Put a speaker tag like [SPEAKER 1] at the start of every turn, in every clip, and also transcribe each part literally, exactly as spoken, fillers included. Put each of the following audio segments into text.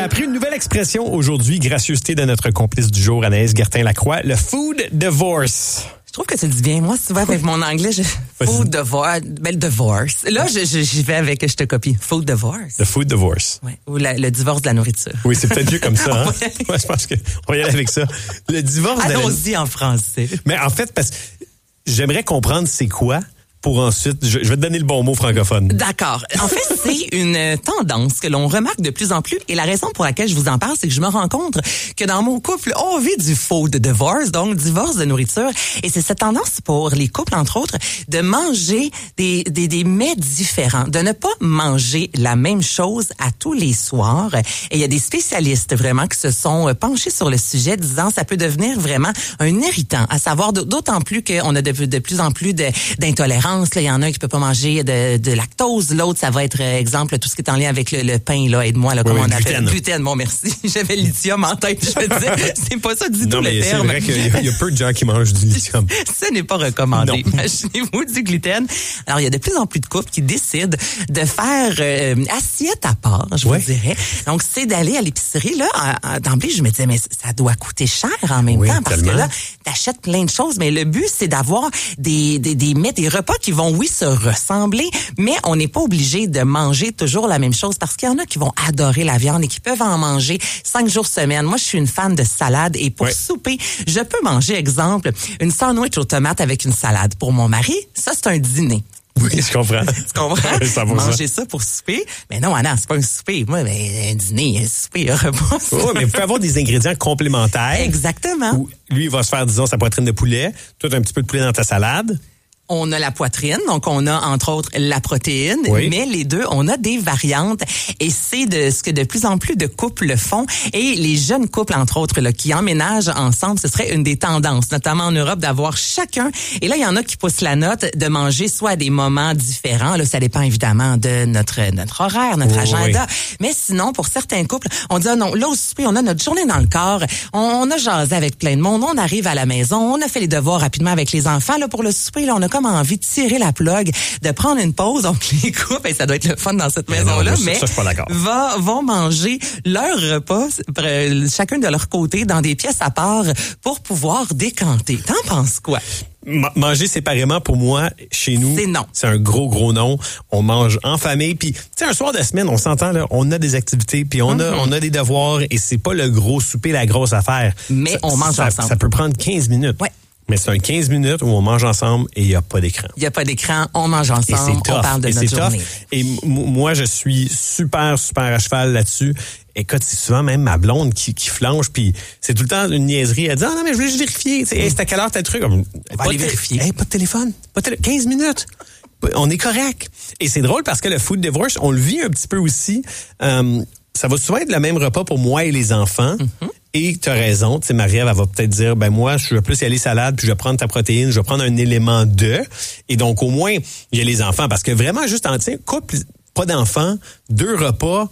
[SPEAKER 1] appris une nouvelle expression aujourd'hui, gracieuseté de notre complice du jour, Anaïs Gertin-Lacroix, le food divorce.
[SPEAKER 2] Je trouve que tu le dis bien. Moi, souvent, avec mon anglais, je... food divorce. Ben, le divorce. Là, je, je, j'y vais avec, je te copie. Food divorce.
[SPEAKER 1] Le food divorce.
[SPEAKER 2] Ouais. Ou la, le divorce de la nourriture.
[SPEAKER 1] Oui, c'est peut-être mieux comme ça, hein? Ouais, je pense qu'on va y aller avec ça. Le divorce de la...
[SPEAKER 2] Allons-y en français.
[SPEAKER 1] Mais en fait, parce que j'aimerais comprendre c'est quoi pour ensuite, je, je vais te donner le bon mot francophone.
[SPEAKER 2] D'accord. En fait, c'est une tendance que l'on remarque de plus en plus. Et la raison pour laquelle je vous en parle, c'est que je me rends compte que dans mon couple, on vit du food divorce, donc divorce de nourriture. Et c'est cette tendance pour les couples, entre autres, de manger des, des, des mets différents, de ne pas manger la même chose à tous les soirs. Et il y a des spécialistes vraiment qui se sont penchés sur le sujet, disant ça peut devenir vraiment un irritant, à savoir d'autant plus qu'on a de, de plus en plus de, d'intolérance. Il y en a un qui peut pas manger de, de lactose. L'autre, ça va être, euh, exemple, tout ce qui est en lien avec le, le pain, là. Aide-moi, là,
[SPEAKER 1] oui,
[SPEAKER 2] comment
[SPEAKER 1] oui,
[SPEAKER 2] on appelle?
[SPEAKER 1] gluten.
[SPEAKER 2] Gluten. Bon, merci. J'avais lithium en tête. Je me disais, c'est pas ça du
[SPEAKER 1] non,
[SPEAKER 2] tout
[SPEAKER 1] mais
[SPEAKER 2] le
[SPEAKER 1] c'est
[SPEAKER 2] terme.
[SPEAKER 1] vrai qu'il y a, il y a peu de gens qui mangent du lithium.
[SPEAKER 2] Ce n'est pas recommandé.
[SPEAKER 1] Non.
[SPEAKER 2] Imaginez-vous du gluten. Alors, il y a de plus en plus de couples qui décident de faire euh, assiette à part, je
[SPEAKER 1] ouais.
[SPEAKER 2] vous dirais. Donc, c'est d'aller à l'épicerie. Là, à, à, d'emblée, je me disais, mais ça doit coûter cher en même
[SPEAKER 1] oui,
[SPEAKER 2] temps. Parce
[SPEAKER 1] tellement.
[SPEAKER 2] que là, t'achètes plein de choses. Mais le but, c'est d'avoir des, des, des mets, des repas qui vont, oui, se ressembler, mais on n'est pas obligé de manger toujours la même chose parce qu'il y en a qui vont adorer la viande et qui peuvent en manger cinq jours semaine. Moi, je suis une fan de salade et pour
[SPEAKER 1] ouais.
[SPEAKER 2] souper, je peux manger, exemple, une sandwich aux tomates avec une salade. Pour mon mari, ça, c'est un dîner.
[SPEAKER 1] Oui, je comprends.
[SPEAKER 2] Tu comprends?
[SPEAKER 1] cent pour cent.
[SPEAKER 2] Manger ça pour souper. Mais non, Anna, c'est pas un souper. Moi, ben, un dîner, un souper, un repas.
[SPEAKER 1] Oui, mais vous pouvez avoir des ingrédients complémentaires.
[SPEAKER 2] Exactement.
[SPEAKER 1] Où lui, il va se faire, disons, sa poitrine de poulet. Toi, t'as un petit peu de poulet dans ta salade.
[SPEAKER 2] On a la poitrine, donc on a entre autres la protéine,
[SPEAKER 1] oui.
[SPEAKER 2] mais les deux, on a des variantes et c'est de ce que de plus en plus de couples font et les jeunes couples entre autres là qui emménagent ensemble, ce serait une des tendances, notamment en Europe, d'avoir chacun. Et là, il y en a qui poussent la note de manger soit à des moments différents. Là, ça dépend évidemment de notre notre horaire, notre
[SPEAKER 1] oui,
[SPEAKER 2] agenda.
[SPEAKER 1] Oui.
[SPEAKER 2] Mais sinon, pour certains couples, on dit ah non, là au souper, on a notre journée dans le corps, on, on a jasé avec plein de monde, on arrive à la maison, on a fait les devoirs rapidement avec les enfants. Là pour le souper, là, on a comme envie de tirer la plug, de prendre une pause. Donc, les couples, et ça doit être le fun dans cette maison-là,
[SPEAKER 1] non,
[SPEAKER 2] mais
[SPEAKER 1] ça, je suis pas d'accord.
[SPEAKER 2] Va, vont manger leur repas, chacun de leur côté, dans des pièces à part pour pouvoir décanter. T'en penses quoi?
[SPEAKER 1] M- manger séparément, pour moi, chez nous,
[SPEAKER 2] c'est non.
[SPEAKER 1] C'est un gros, gros non. On mange en famille. Puis, tu sais, un soir de semaine, on s'entend, là, on a des activités, puis on, mm-hmm. a, on a des devoirs, et c'est pas le gros souper, la grosse affaire.
[SPEAKER 2] Mais
[SPEAKER 1] ça,
[SPEAKER 2] on mange
[SPEAKER 1] ça,
[SPEAKER 2] ensemble.
[SPEAKER 1] Ça peut prendre quinze minutes.
[SPEAKER 2] Ouais.
[SPEAKER 1] Mais c'est un quinze minutes où on mange ensemble et il n'y a pas d'écran.
[SPEAKER 2] Il n'y a pas d'écran, on mange ensemble, on parle de
[SPEAKER 1] et
[SPEAKER 2] notre
[SPEAKER 1] c'est
[SPEAKER 2] journée.
[SPEAKER 1] Tough. Et m- moi, je suis super, super à cheval là-dessus. Écoute, c'est souvent même ma blonde qui, qui flanche, puis c'est tout le temps une niaiserie. Elle dit « Ah non, mais je voulais juste vérifier. Hey, c'est à quelle heure t'as le truc? »
[SPEAKER 2] On va aller vérifier.
[SPEAKER 1] Hey, pas de téléphone. Pas de télé- quinze minutes. On est correct. Et c'est drôle parce que le food divorce, on le vit un petit peu aussi. Euh, ça va souvent être le même repas pour moi et les enfants. Mm-hmm. Et tu as raison, tu sais, Marie-Ève, elle va peut-être dire, ben moi, je vais plus y aller salade, puis je vais prendre ta protéine, je vais prendre un élément de. Et donc, au moins, il y a les enfants. Parce que vraiment, juste en, tiens, couple, pas d'enfants, deux repas...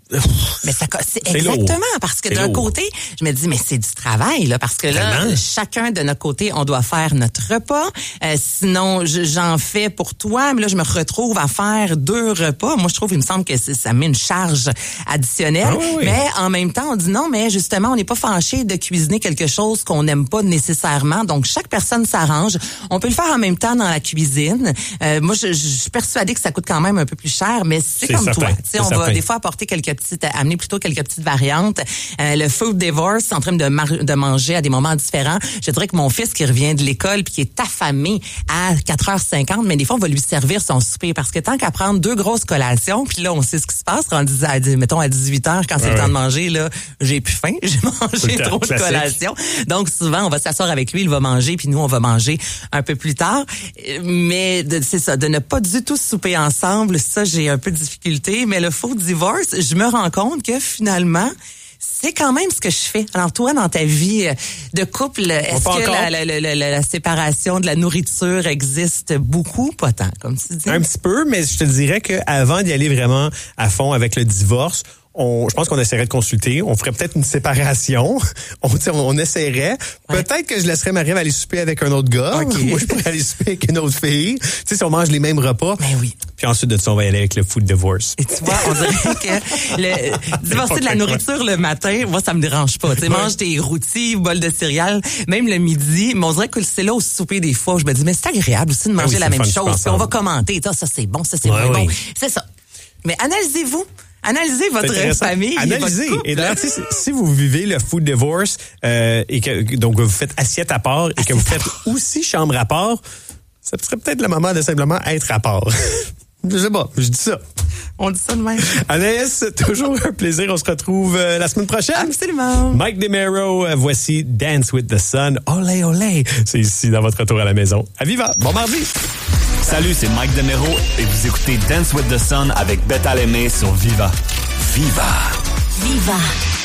[SPEAKER 2] Mais ça, c'est,
[SPEAKER 1] c'est
[SPEAKER 2] exactement,
[SPEAKER 1] lourd.
[SPEAKER 2] parce que
[SPEAKER 1] c'est
[SPEAKER 2] d'un
[SPEAKER 1] lourd.
[SPEAKER 2] côté, je me dis, mais c'est du travail, là, parce que là,
[SPEAKER 1] Vraiment?
[SPEAKER 2] chacun de notre côté, on doit faire notre repas. Euh, sinon, je, j'en fais pour toi, mais là, je me retrouve à faire deux repas. Moi, je trouve, il me semble que c'est, ça met une charge additionnelle.
[SPEAKER 1] Ah oui, oui.
[SPEAKER 2] Mais en même temps, on dit non, mais justement, on n'est pas fâché de cuisiner quelque chose qu'on n'aime pas nécessairement. Donc, chaque personne s'arrange. On peut le faire en même temps dans la cuisine. Euh, moi, je, je suis persuadée que ça coûte quand même un peu plus cher, mais c'est,
[SPEAKER 1] c'est
[SPEAKER 2] comme
[SPEAKER 1] certain,
[SPEAKER 2] toi. Tu sais, on
[SPEAKER 1] certain.
[SPEAKER 2] va des fois apporter quelques petites, amener plutôt quelques petites variantes. Euh, le food divorce, en train de, mar- de manger à des moments différents. Je dirais que mon fils qui revient de l'école puis qui est affamé à quatre heures cinquante, mais des fois on va lui servir son souper parce que tant qu'à prendre deux grosses collations, puis là on sait ce qui se passe, rendu à, mettons à dix-huit heures quand c'est ouais, le temps de manger, là j'ai plus faim, j'ai mangé trop de collations. Donc souvent on va s'asseoir avec lui, il va manger puis nous on va manger un peu plus tard. Mais de, c'est ça, de ne pas du tout souper ensemble, ça j'ai un peu de difficulté. Mais le food divorce, je me rends compte que finalement, c'est quand même ce que je fais. Alors toi, dans ta vie de couple, est-ce que la, la, la, la, la séparation de la nourriture existe beaucoup? Pas tant, comme tu dis.
[SPEAKER 1] Un petit peu, mais je te dirais qu'avant d'y aller vraiment à fond avec le divorce, on, je pense qu'on essaierait de consulter. On ferait peut-être une séparation. On, on essaierait. Ouais. Peut-être que je laisserais Marie-Ève aller souper avec un autre gars. Okay. Moi, je pourrais aller souper avec une autre fille. Tu sais, si on mange les mêmes repas.
[SPEAKER 2] Ben oui.
[SPEAKER 1] Puis ensuite de ça, on va y aller avec le food divorce.
[SPEAKER 2] Et tu vois, on dirait que le divorcer de la nourriture le matin, moi, ça me dérange pas. Tu sais, mange tes rôtis, bol de céréales, même le midi. Mais on dirait que c'est là au souper des fois où je me dis, mais c'est agréable aussi de manger ah oui, la même chose. Puis on va commenter. Ça, c'est bon, ça, c'est ouais, moins oui. bon. C'est ça. Mais analysez-vous. Analysez votre famille.
[SPEAKER 1] Analysez.
[SPEAKER 2] Votre
[SPEAKER 1] et d'ailleurs, si vous vivez le food divorce euh, et que donc vous faites assiette à part et assiette que vous faites aussi chambre à part, ça serait peut-être le moment de simplement être à part. Je sais pas, je dis ça.
[SPEAKER 2] On dit ça de même.
[SPEAKER 1] Anaïs, toujours un plaisir. On se retrouve euh, la semaine prochaine.
[SPEAKER 2] Absolument.
[SPEAKER 1] Mike DeMero, euh, voici Dance with the Sun. Olé, olé. C'est ici dans votre retour à la maison. À Viva. Bon mardi.
[SPEAKER 3] Salut, c'est Mike DeMero et vous écoutez Dance with the Sun avec Beth Alemé sur Viva. Viva.
[SPEAKER 4] Viva.